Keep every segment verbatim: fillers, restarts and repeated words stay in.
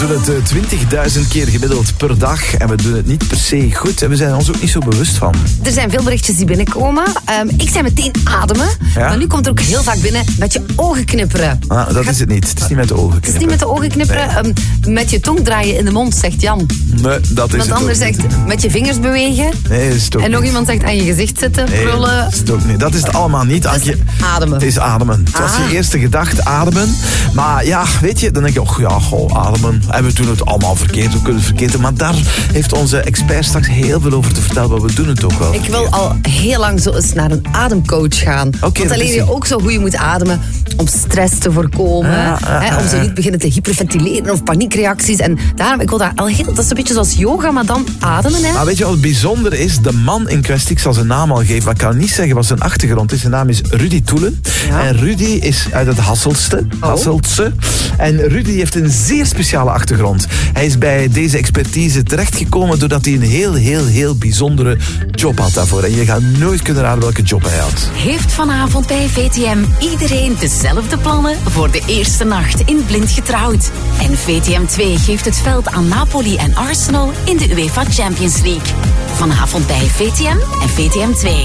doen het twintigduizend keer gemiddeld per dag en we doen het niet per se goed en we zijn er ons ook niet zo bewust van. Er zijn veel berichtjes die binnenkomen. Um, ik zei meteen ademen, ja? Maar nu komt er ook heel vaak binnen met je ogen knipperen. Ah, dat is het niet. Het is niet met de ogen knipperen. Het is niet met de ogen knipperen. Nee. Um, met je tong draaien in de mond, zegt Jan. Nee, dat is Iemand het anders zegt met je vingers bewegen. Nee, dat is het ook En niet. nog iemand zegt aan je gezicht zitten, nee, brullen. Dat is het ook niet. Dat is het allemaal niet. Het is je... ademen. Het is ademen. Het was ah. je eerste gedachte, ademen. Maar ja, weet je, dan denk je, oh ja, goh, ademen. En we doen het allemaal verkeerd, we kunnen het verkeerd doen. Maar daar heeft onze expert straks heel veel over te vertellen, maar we doen het ook wel. Ik wil al heel lang zo eens naar een ademcoach gaan. Okay, Want dan leer je ook zo hoe je moet ademen om stress te voorkomen. Ah, ah, hè, om zo niet beginnen te hyperventileren of paniekreacties. En daarom, ik wil daar al heel... Dat is een beetje zoals yoga, maar dan ademen. Hè. Maar weet je wat het bijzonder is? De man in kwestie, ik zal zijn naam al geven, maar ik kan niet zeggen wat zijn achtergrond is. Zijn naam is Rudy Toelen. Ja. En Rudy is uit het Hasseltse. Oh. Hasseltse. En Rudy heeft een zeer speciale achtergrond. Hij is bij deze expertise terechtgekomen doordat hij een heel, heel, heel bijzondere job had daarvoor. En je gaat nooit kunnen raden welke job hij had. Heeft vanavond bij V T M iedereen dezelfde plannen voor de eerste nacht in Blind Getrouwd. En V T M twee geeft het veld aan Napoli en Arsenal in de UEFA Champions League. Vanavond bij V T M en V T M twee.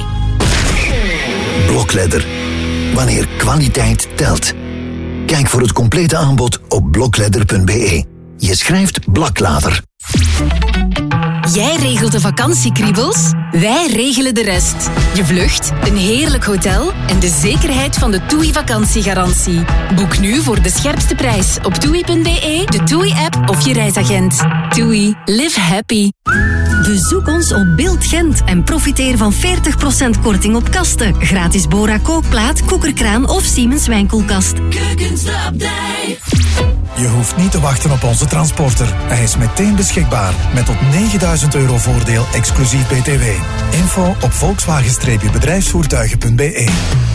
Blokledder. Wanneer kwaliteit telt. Kijk voor het complete aanbod op blokledder punt b e. Je schrijft Blaklader. Jij regelt de vakantiekriebels, wij regelen de rest. Je vlucht, een heerlijk hotel en de zekerheid van de TUI vakantiegarantie. Boek nu voor de scherpste prijs op toei punt b e, de TUI-app of je reisagent. TUI, live happy. Bezoek ons op Beeld Gent en profiteer van veertig procent korting op kasten. Gratis Bora kookplaat, koekerkraan of Siemens wijnkoelkast. Keukenstapdij. Je hoeft niet te wachten op onze transporter. Hij is meteen beschikbaar met tot negenduizend euro voordeel exclusief B T W. Info op volkswagen bedrijfsvoertuigen punt b e.